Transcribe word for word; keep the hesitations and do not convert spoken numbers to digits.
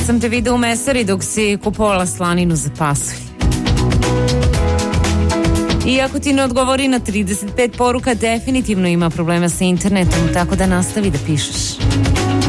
Sam te vidio u mesari dok si kupovala slaninu za pasulj. I ako ti ne odgovori na trideset pet poruka, definitivno ima problema sa internetom, tako da nastavi da pišeš.